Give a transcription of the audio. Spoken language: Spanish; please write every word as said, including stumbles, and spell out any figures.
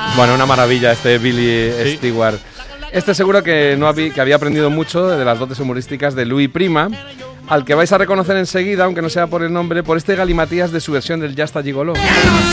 Bueno, una maravilla este Billy Sí. Stewart. Este seguro que, no habí, que había aprendido mucho de las dotes humorísticas de Louis Prima, al que vais a reconocer enseguida, aunque no sea por el nombre, por este galimatías de su versión del Ya está gigoló.